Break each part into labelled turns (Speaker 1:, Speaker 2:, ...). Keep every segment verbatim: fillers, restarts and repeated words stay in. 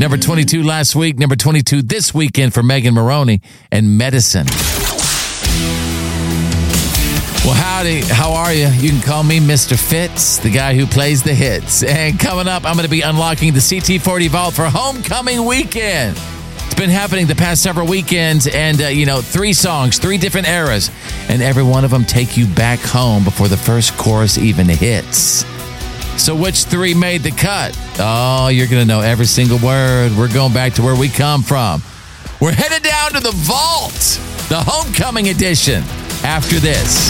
Speaker 1: Number twenty-two last week. Number twenty-two this weekend for Megan Moroney and Medicine. Well, howdy. How are you? You can call me Mister Fitz, the guy who plays the hits. And coming up, I'm going to be unlocking the C T forty Vault for Homecoming Weekend. It's been happening the past several weekends, and, uh, you know, three songs, three different eras, and every one of them take you back home before the first chorus even hits. So which three made the cut? Oh, you're going to know every single word. We're going back to where we come from. We're headed down to the vault, the Homecoming edition, after this.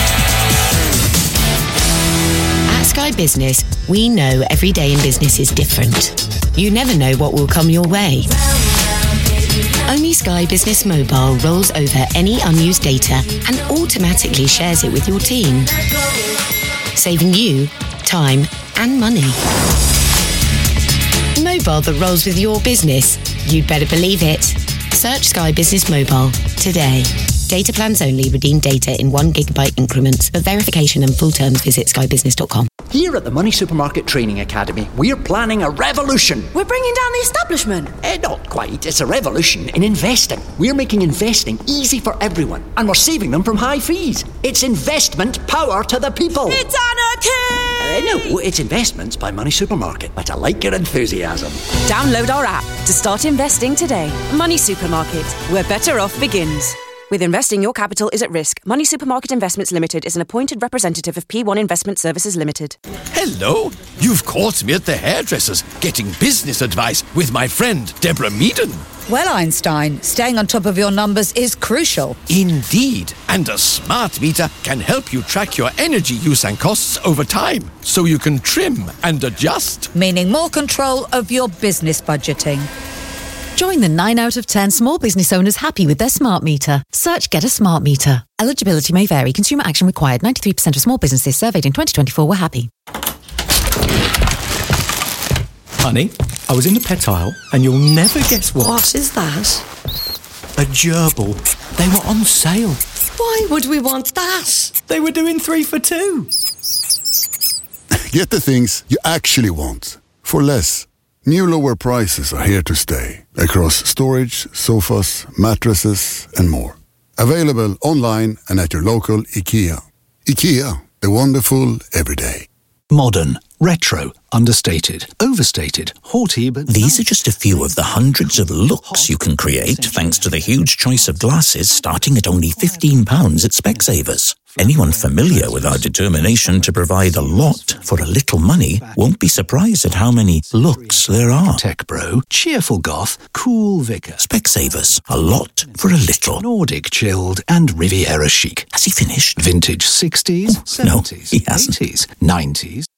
Speaker 2: At Sky Business, we know every day in business is different. You never know what will come your way. Only Sky Business Mobile rolls over any unused data and automatically shares it with your team, saving you time and money. Mobile that rolls with your business. You'd better believe it. Search Sky Business Mobile today. Data plans only. Redeem data in one gigabyte increments. For verification and full terms, visit sky business dot com.
Speaker 3: Here at the Money Supermarket Training Academy, we're planning a revolution.
Speaker 4: We're bringing down the establishment.
Speaker 3: Eh, not quite. It's a revolution in investing. We're making investing easy for everyone, and we're saving them from high fees. It's investment power to the people.
Speaker 4: It's anarchy!
Speaker 3: Uh, no, it's Investments by Money Supermarket. But I like your enthusiasm.
Speaker 4: Download our app to start investing today. Money Supermarket, where better off begins. With investing, your capital is at risk. Money Supermarket Investments Limited is an appointed representative of P one Investment Services Limited.
Speaker 5: Hello. You've caught me at the hairdresser's getting business advice with my friend Deborah Meaden.
Speaker 6: Well, Einstein, staying on top of your numbers is crucial.
Speaker 5: Indeed. And a smart meter can help you track your energy use and costs over time, so you can trim and adjust.
Speaker 6: Meaning more control of your business budgeting.
Speaker 7: Join the nine out of ten small business owners happy with their smart meter. Search Get a Smart Meter. Eligibility may vary. Consumer action required. ninety-three percent of small businesses surveyed in twenty twenty-four were happy.
Speaker 8: Honey, I was in the pet aisle and you'll never guess what.
Speaker 9: What is that?
Speaker 8: A gerbil. They were on sale.
Speaker 9: Why would we want that?
Speaker 8: They were doing three for two.
Speaker 10: Get the things you actually want for less. New lower prices are here to stay across storage, sofas, mattresses and more. Available online and at your local IKEA. IKEA, the wonderful everyday.
Speaker 11: Modern, retro, understated, overstated, haughty, but...
Speaker 12: These are just a few of the hundreds of looks you can create thanks to the huge choice of glasses starting at only fifteen pounds at Specsavers. Anyone familiar with our determination to provide a lot for a little money won't be surprised at how many looks there are.
Speaker 11: Tech bro, cheerful goth, cool vicar.
Speaker 12: Specsavers, a lot for a little.
Speaker 11: Nordic chilled and Riviera chic.
Speaker 12: Has he finished?
Speaker 11: Vintage sixties,
Speaker 12: oh,
Speaker 11: seventies,
Speaker 12: no, he hasn't.
Speaker 11: eighties, nineties.